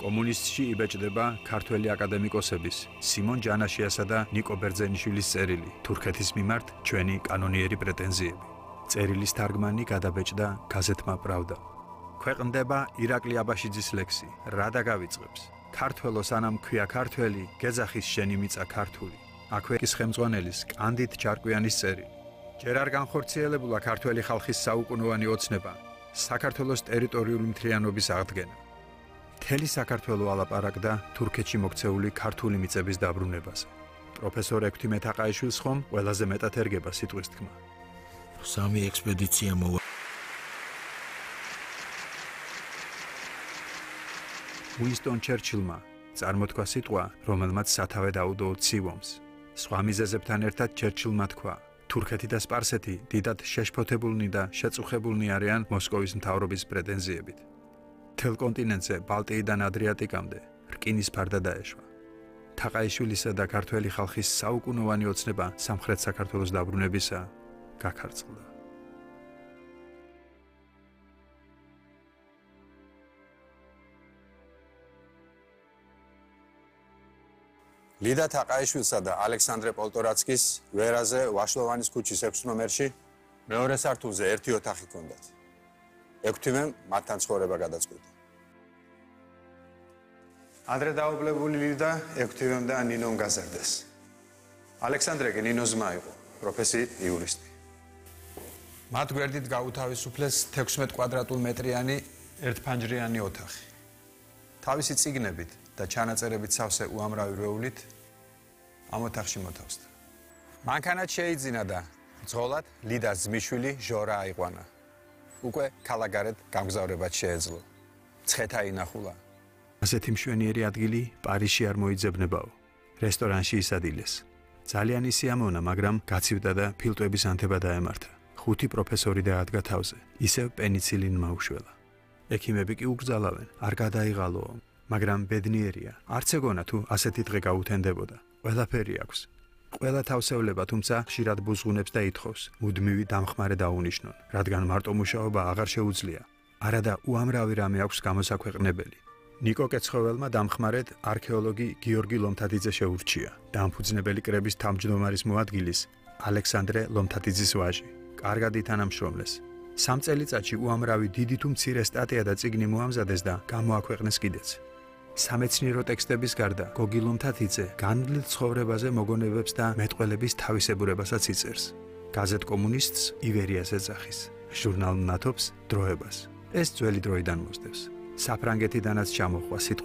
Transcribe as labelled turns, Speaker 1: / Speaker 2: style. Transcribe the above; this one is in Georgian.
Speaker 1: კომუნისტში იბეჭდება ქართველი აკადემიკოსების სიმონ ჯანაშიასა და ნიკო ბერძენიშვილის წერილი თურქეთის მიმართ ჩვენი კანონიერი პრეტენზიები. წერილის თარგმანი გადაბეჭდა გაზეთმა პრავდა. ქვეყნდება ირაკლი აბაშიძის ლექსი რა დაგავიწყებს. ქართველო სანამ ქვია ქართველი, გეძახის შენი მიწა ქართული. აქვე ის ხელმძღვანელის კანდით ჩარკვიანის წერილი. ჯერ არ განხორციელებულა ქართველი ხალხის საუკუნოვანი ოცნება, საქართველოს ტერიტორიული მთლიანობის აღდგენა. მთელი საქართველო ალაპარაკდა თურქეთში მოქცეული ქართული მიწების დაბრუნებაზე. პროფესორ ექვთიმე თაყაიშვილს ხომ ყველაზე მეტად ერგება სიტყვის თქმა.
Speaker 2: სამი ექსპედიცია მოვა.
Speaker 1: უინსტონ ჩერჩილმა წარმოთქვა სიტყვა, რომელმაც სათავე დაუდო ცივომს. სხვა მიზეზებთან ერთად ჩერჩილმა თქვა, თურქეთი და სპარსეთი დიდად შეშფოთებულნი და შეწუხებულნი არიან მოსკოვის მთავრობის პრეტენზიებით. მთელ კონტინენტზე ბალტიიდან ადრიატიკამდე რკინის ფარდა დაეშვა. თაყაიშვილისა და ქართველი ხალხის საუკუნოვანი ოცნება სამხრეთ საქართველოს დაბრუნებისა გაქარწყლდა.
Speaker 3: ლიდა თაყაიშვილსა და ალექსანდრე პოლტორაცკის ვერაზე ვაშლოვანის ქუჩის 6 ნომერში მეორე სართულზე ერთი ოთახი ჰქონდათ. ექვთიმემ მათთან ცხოვრება გადაწყვიტა. ადრე დაობლებული ლიდა ექვთიმემ და ნინომ გაზარდეს. ალექსანდრე კი ნინოს ძმა იყო, პროფესიით იურისტი. მათ გვერდით გაუთავისუფლეს 16 კვადრატულ მეტრიანი ერთფანჯრიანი ოთახი. თავისი წიგნებით და ჩანაწერებით სავსე უამრავი რეულით ამ ოთახში მოთავსდა. მანქანაც შეიძინა და ძღოლად ლიდას ძმისშვილი ჟორა აიყვანა. უკვე ქალაქგარეთ გამგზავრებაც შეეძლო. ცხეთა ინახულა.
Speaker 1: ასეთი მშვენიერი ადგილი პარიზში არ მოიძებნებაო. რესტორანში ისადილეს. ძალიან ისიამოვნა, მაგრამ გაცივდა და ფილტვების ანთება დაემართა. 5 პროფესორი დაადგა თავზე. ისევ პენიცილინმა უშველა. ექიმები კი უკრძალავენ, არ გადაიღალოო. მაგრამ ბედნიერია, არც ეგონა თუ ასეთი დღე გაუთენდებოდა. ყველაფერი აქვს. ყველა თავსევლება, თუმცა ხშირად ბუზღუნებს და ითხოვს, მუდმივი დამხმარე დაუნიშნონ, რადგან მარტო მუშაობა აღარ შეუძლია. არადა უამრავი რამე აქვს გამოსაქვეყნებელი. ნიკო კეცხოველმა დამხმარედ არქეოლოგი გიორგი ლომთათიძე შეურჩია, დამფუძნებელი კრების თავმჯდომარის მოადგილის ალექსანდრე ლომთათიძის ვაჟი. კარგად ითანამშრომლეს. 3 წელიწადში უამრავი დიდი თუ მცირე სტატია და წიგნი მოამზადეს და გამოაქვეყნეს კიდეც. სამეცნიერო ტექსტების გარდა გოგი ლომთათიძე განვლილ ცხოვრებაზე მოგონებებს და მეტყველების თავისებურებასაც იწერს. გაზეთ კომუნისტს ივერიას ეძახის, ჟურნალ ნათობს დროებას. ეს ძველი დროიდან მოსდევს. საფრანგეთიდანაც ჩამოხვა სიტყვა